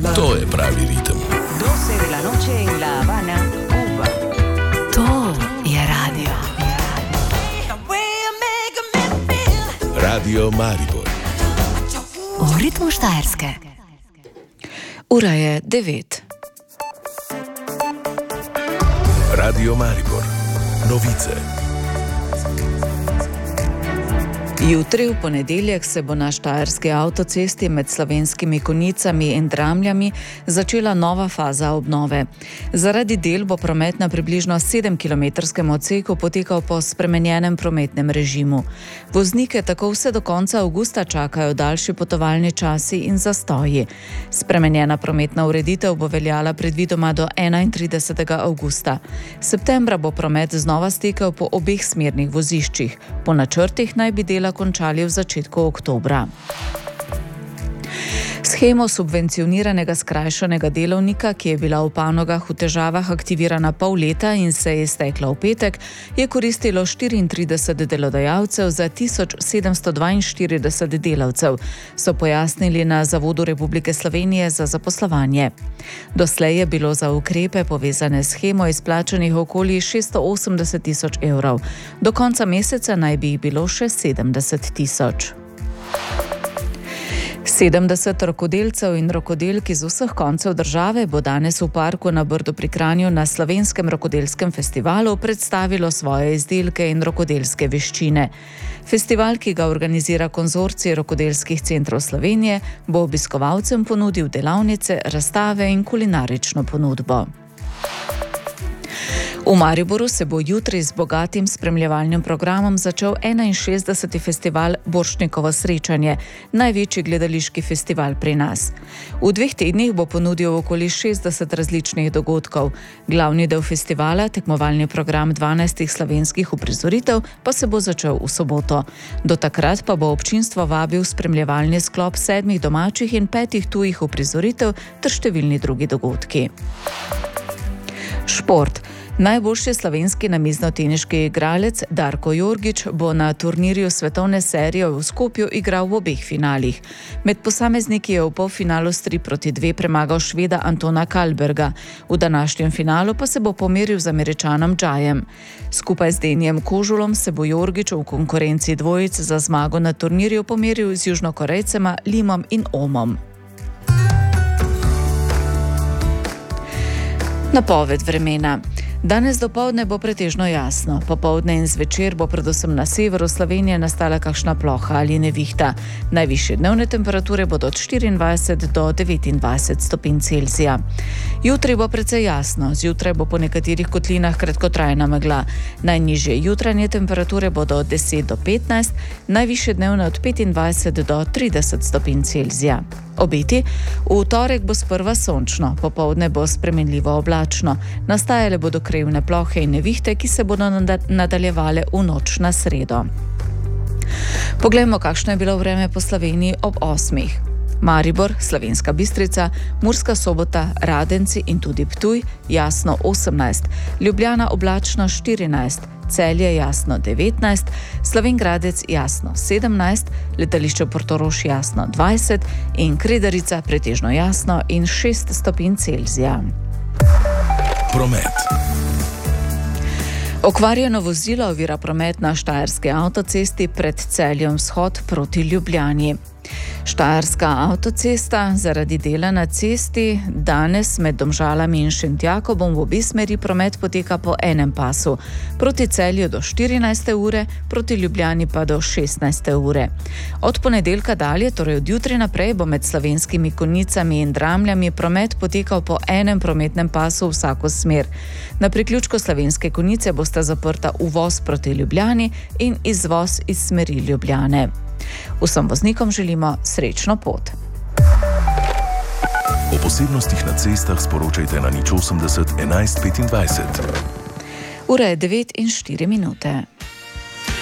To je pravi ritem. 12 de la noche en La Habana, Cuba. To je radio. Radio Maribor. V ritmu Štajerske. Ura je 9. Radio Maribor. Novice. Jutri, v ponedeljek, se bo na štajerski avtocesti med Slovenskimi Konjicami in Dramljami začela nova faza obnove. Zaradi del bo promet na približno 7-kilometrskem odseku potekal po spremenjenem prometnem režimu. Voznike tako vse do konca avgusta čakajo daljši potovalni časi in zastoji. Spremenjena prometna ureditev bo veljala predvidoma do 31. avgusta. Septembra bo promet znova stekel po obeh smernih voziščih. Po načrtih naj bi dela končali v začetku oktobra. Shemo subvencioniranega skrajšanega delovnika, ki je bila v panogah v težavah aktivirana pol leta in se je iztekla v petek, je koristilo 34 delodajalcev za 1742 delavcev, so pojasnili na Zavodu Republike Slovenije za zaposlovanje. Doslej je bilo za ukrepe povezane s shemo izplačanih okoli 680 tisoč evrov. Do konca meseca naj bi jih bilo še 70 tisoč. 70 rokodelcev in rokodelk iz vseh koncev države bo danes v parku na Brdu pri Kranju na Slovenskem rokodelskem festivalu predstavilo svoje izdelke in rokodelske veščine. Festival, ki ga organizira Konzorcij rokodelskih centrov Slovenije, bo obiskovalcem ponudil delavnice, razstave in kulinarično ponudbo. V Mariboru se bo jutri z bogatim spremljevalnim programom začel 61. festival Borštnikovo srečanje, največji gledališki festival pri nas. V 2 tednih bo ponudil okoli 60 različnih dogodkov. Glavni del festivala, tekmovalni program 12 slovenskih uprizoritev, pa se bo začel v soboto. Do takrat pa bo občinstvo vabil spremljevalni sklop 7 domačih in 5 tujih uprizoritev ter številni drugi dogodki. Šport. Najboljši slovenski namiznoteniški igralec Darko Jorgić bo na turnirju svetovne serije v Skopju igral v obeh finalih. Med posamezniki je v polfinalu s 3-2 premagal Šveda Antona Kalberga. V današnjem finalu pa se bo pomeril z Američanom Džajem. Skupaj z Denijem Kožulom se bo Jorgić v konkurenci dvojic za zmago na turnirju pomeril z Južnokorejcema Limom in Omom. Napoved vremena. Danes dopoldne bo pretežno jasno. Popoldne in zvečer bo predvsem na severu Slovenije nastala kakšna ploha ali nevihta. Najvišje dnevne temperature bodo od 24 do 29 stopinj Celzija. Jutri bo precej jasno. Zjutraj bo po nekaterih kotlinah kratkotrajna megla. Najnižje jutranje temperature bodo od 10 do 15, najvišje dnevne od 25 do 30 stopinj Celzija. Obeti. V torek bo sprva sončno, popoldne bo spremenljivo oblačno. Nastajale bodo krivne plohe in nevihte, ki se bodo nadaljevale v noč na sredo. Poglejmo, kakšno je bilo vreme po Sloveniji ob 8. Maribor, Slovenska Bistrica, Murska Sobota, Radenci in tudi Ptuj jasno 18, Ljubljana oblačno 14, Celje jasno 19, Slovenj Gradec jasno 17, letališče Portorož jasno 20 in Kredarica pretežno jasno in 6 stopinj Celzija. Promet. Okvarjeno vozilo ovira promet na štajerski avtocesti pred Celjem vzhod proti Ljubljani. Štajerska avtocesta zaradi dela na cesti danes med Domžalami in Šentjakobom v obe smeri promet poteka po enem pasu. Proti Celju do 14. ure, proti Ljubljani pa do 16. ure. Od ponedeljka dalje, torej od jutri naprej, bo med Slovenskimi Konjicami in Dramljami promet potekal po enem prometnem pasu v vsako smer. Na priključku Slovenske Konjice bosta zaprta uvoz proti Ljubljani in izvoz iz smeri Ljubljane. Vsem voznikom želimo srečno pot. O posebnostih na cestah sporočajte na 080 11 25. Ura je 9:04.